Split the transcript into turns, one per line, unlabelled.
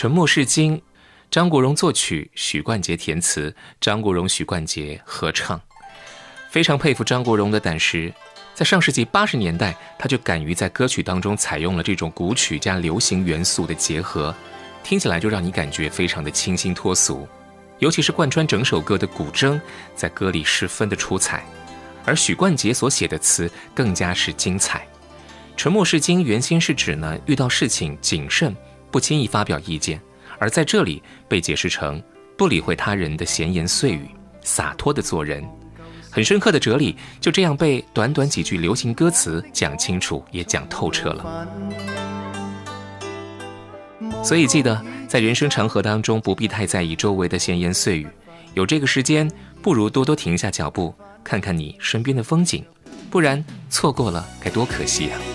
沉默是金，张国荣作曲，许冠杰填词，张国荣、许冠杰合唱。非常佩服张国荣的胆识，在上世纪80年代，他就敢于在歌曲当中采用了这种古曲加流行元素的结合，听起来就让你感觉非常的清新脱俗。尤其是贯穿整首歌的古筝，在歌里十分的出彩。而许冠杰所写的词更加是精彩。沉默是金原先是指呢，遇到事情谨慎，不轻易发表意见，而在这里被解释成不理会他人的闲言碎语，洒脱的做人。很深刻的哲理就这样被短短几句流行歌词讲清楚，也讲透彻了。所以记得在人生长河当中，不必太在意周围的闲言碎语，有这个时间，不如多多停下脚步，看看你身边的风景，不然错过了该多可惜啊。